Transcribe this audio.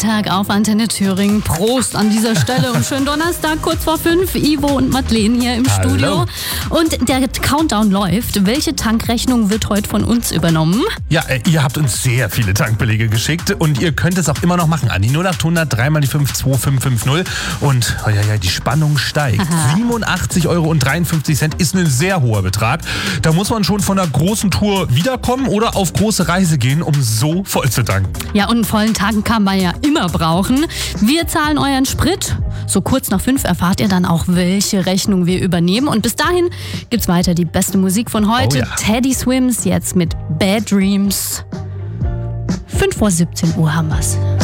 Freitag auf Antenne Thüringen. Prost an dieser Stelle und schönen Donnerstag, kurz vor 5. Ivo und Madeleine hier im Studio. Und der Countdown läuft. Welche Tankrechnung wird heute von uns übernommen? Ja, ihr habt uns sehr viele Tankbelege geschickt und ihr könnt es auch immer noch machen an die 0800 3 mal die 52550. Und die Spannung steigt. 87,53 Euro ist ein sehr hoher Betrag. Da muss man schon von einer großen Tour wiederkommen oder auf große Reise gehen, um so voll zu tanken. Ja, und einen vollen Tank kann man ja immer brauchen. Wir zahlen euren Sprit. So kurz nach 5 erfahrt ihr dann auch, welche Rechnung wir übernehmen. Und bis dahin gibt's weiter die beste Musik von heute. Oh ja. Teddy Swims jetzt mit Bad Dreams. 5 vor 17 Uhr haben wir's.